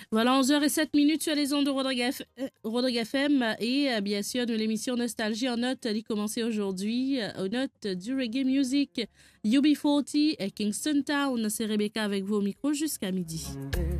Voilà, 11h07 sur les ondes de Rodrigue FM et bien sûr, de l'émission Nostalgie en note, elle est commencée aujourd'hui aux notes du reggae music UB40 et Kingston Town. C'est Rebecca avec vous au micro jusqu'à midi.